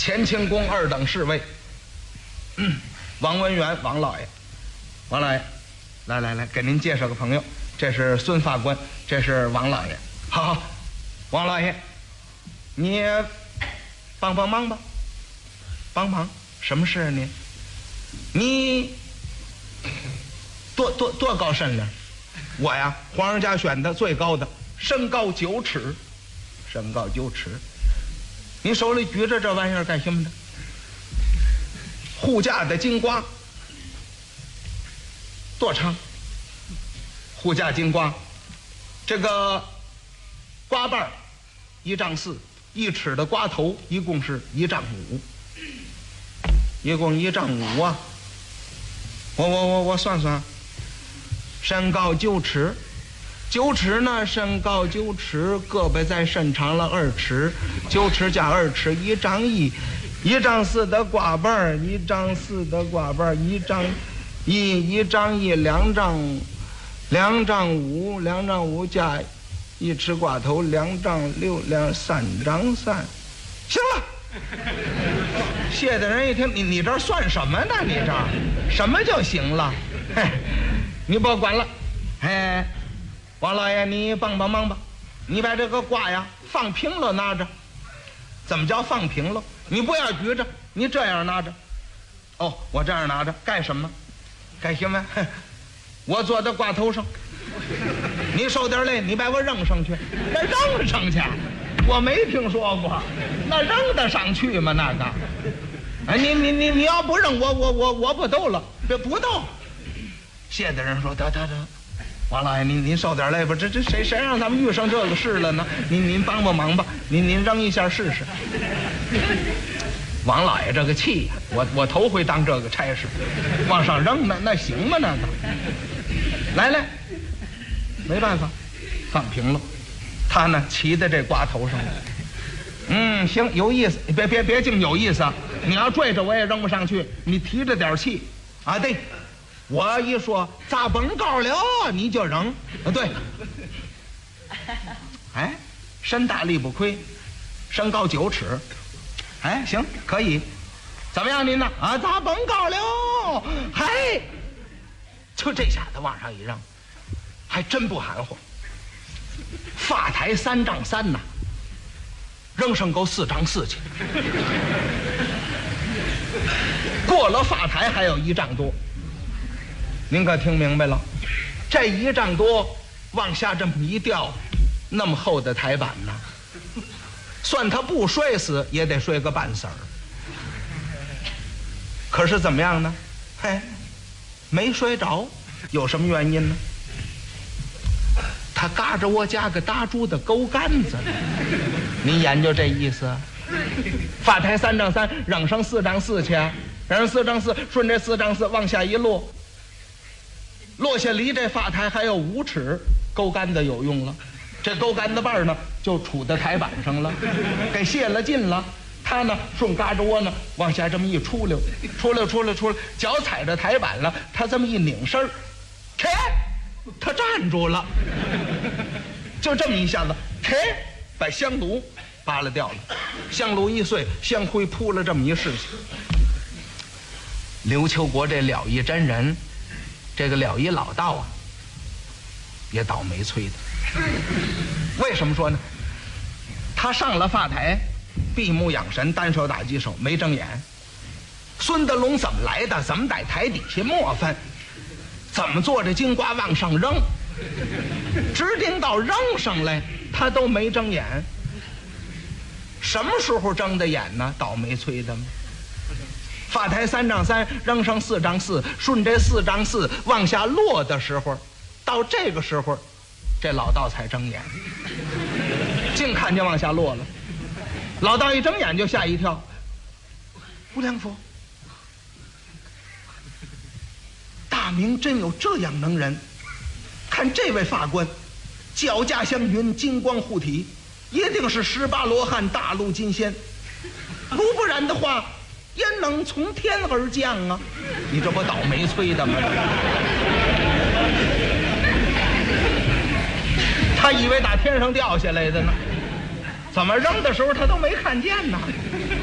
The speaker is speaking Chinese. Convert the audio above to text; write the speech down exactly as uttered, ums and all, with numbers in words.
乾清宫二等侍卫，嗯，王文元，王老爷，王老爷，来来来，给您介绍个朋友，这是孙法官，这是王老爷。好好，王老爷，你帮帮忙吧，帮忙，什么事啊您？你多多多高身量？我呀，皇上家选的最高的，身高九尺，身高九尺。你手里举着这玩意儿干什么的？护驾的金瓜，多长？护驾金瓜，这个瓜瓣一丈四，一尺的瓜头一共是一丈五，一共一丈五啊！我我我我算算，身高九尺。九尺呢，身高九尺，胳膊再伸长了二尺，九尺加二尺，一丈一，一丈四的瓜瓣，一丈四的瓜瓣，一丈一，一丈一，两丈，两丈五，两丈五加一尺瓜头，两丈六，两三丈三，行了。谢的人一听，你你这算什么呢？你这什么就行了？嘿，你别管了，哎。王老爷，你帮帮忙吧，你把这个瓜呀放平了拿着。怎么叫放平了？你不要举着，你这样拿着。哦，我这样拿着干什么？干什么？我坐在瓜头上，你受点累，你把我扔上去。那扔上去？我没听说过，那扔得上去吗？那个？哎，你你你你要不扔我我我我不斗了，别不斗。谢的人说得得得。王老爷，您您受点累吧，这这谁谁让咱们遇上这个事了呢？您您帮帮忙吧，您您扔一下试试。王老爷这个气呀，我我头回当这个差事，往上扔那那行吗？那个，来来，没办法，放平了。他呢骑在这瓜头上了。嗯，行，有意思，别别别净有意思啊！你要拽着我也扔不上去，你提着点气啊！对。我一说砸崩高了，你就扔，啊对，哎，身大力不亏，身高九尺，哎，行，可以，怎么样您呢？啊，砸崩高了，嗨，就这下子往上一扔，还真不含糊，发台三丈三呐，扔上够四丈四去，过了发台还有一丈多。您可听明白了？这一丈多往下这么一掉，那么厚的台板呢，算他不摔死也得摔个半死儿。可是怎么样呢？嘿，没摔着，有什么原因呢？他嘎着我家个打猪的钩杆子，您研究这意思？发台三丈三，扔上四丈四去，扔四丈四，顺这四丈四往下一落。落下离这发台还有五尺，钩杆子有用了，这钩杆子把呢就杵在台板上了，给泄了劲了。他呢顺嘎着窝呢往下这么一出溜，出溜出溜出溜，脚踩着台板了，他这么一拧身儿，切，他站住了，就这么一下子，切，把香炉扒拉掉了，香炉一碎，香灰扑了这么一事情。刘秋国这了一真人。这个了一老道啊，也倒霉催的。为什么说呢？他上了发台，闭目养神，单手打击手，没睁眼。孙德龙怎么来的？怎么在台底下磨翻？怎么坐着金瓜往上扔？指定到扔上来，他都没睁眼。什么时候睁的眼呢？倒霉催的吗？发台三丈三，扔上四丈四，顺这四丈四往下落的时候，到这个时候，这老道才睁眼，净看见往下落了。老道一睁眼就吓一跳，吴良福，大明真有这样能人？看这位法官，脚驾祥云，金光护体，一定是十八罗汉大陆金仙，如不然的话。焉能从天而降啊？你这不倒霉催的吗？他以为打天上掉下来的呢，怎么扔的时候他都没看见呢？